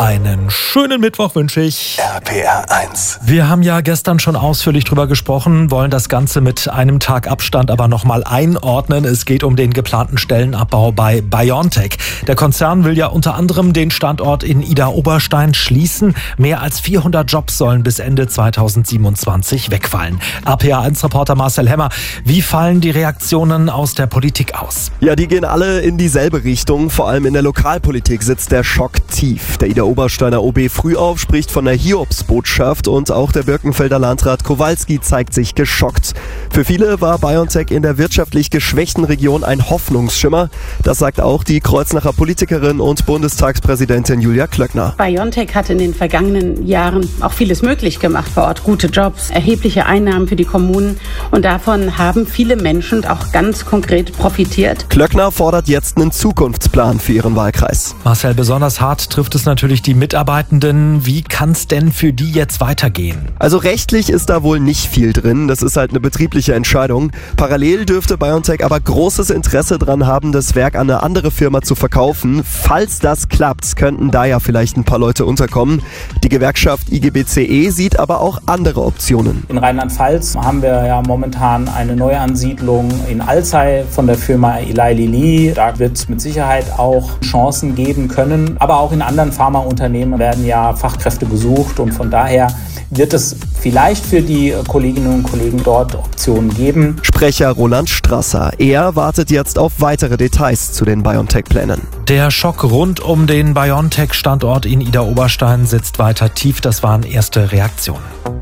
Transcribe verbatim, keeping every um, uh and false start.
Einen schönen Mittwoch wünsche ich. R P R eins. Wir haben ja gestern schon ausführlich drüber gesprochen, wollen das Ganze mit einem Tag Abstand aber nochmal einordnen. Es geht um den geplanten Stellenabbau bei BioNTech. Der Konzern will ja unter anderem den Standort in Idar-Oberstein schließen. Mehr als vierhundert Jobs sollen bis Ende zweitausendsiebenundzwanzig wegfallen. R P R eins Reporter Marcel Hemmer, wie fallen die Reaktionen aus der Politik aus? Ja, die gehen alle in dieselbe Richtung. Vor allem in der Lokalpolitik sitzt der Schock tief. Der Idar-Obersteiner O B Frühauf spricht von der Hiobsbotschaft und auch der Birkenfelder Landrat Kowalski zeigt sich geschockt. Für viele war BioNTech in der wirtschaftlich geschwächten Region ein Hoffnungsschimmer. Das sagt auch die Kreuznacher Politikerin und Bundestagspräsidentin Julia Klöckner. BioNTech hat in den vergangenen Jahren auch vieles möglich gemacht vor Ort. Gute Jobs, erhebliche Einnahmen für die Kommunen und davon haben viele Menschen auch ganz konkret profitiert. Klöckner fordert jetzt einen Zukunftsplan für ihren Wahlkreis. Marcel, besonders hart trifft es natürlich die Mitarbeitenden. Wie kann es denn für die jetzt weitergehen? Also rechtlich ist da wohl nicht viel drin. Das ist halt eine betriebliche Entscheidung. Parallel dürfte BioNTech aber großes Interesse dran haben, das Werk an eine andere Firma zu verkaufen. Falls das klappt, könnten da ja vielleicht ein paar Leute unterkommen. Die Gewerkschaft I G B C E sieht aber auch andere Optionen. In Rheinland-Pfalz haben wir ja momentan eine Neuansiedlung in Alzey von der Firma Eli Lilly. Da wird es mit Sicherheit auch Chancen geben können. Aber auch in anderen Pharmaunternehmen werden ja Fachkräfte gesucht und von daher wird es vielleicht für die Kolleginnen und Kollegen dort Optionen geben. Sprecher Roland Strasser. Er wartet jetzt auf weitere Details zu den BioNTech-Plänen. Der Schock rund um den BioNTech-Standort in Idar-Oberstein sitzt weiter tief. Das waren erste Reaktionen.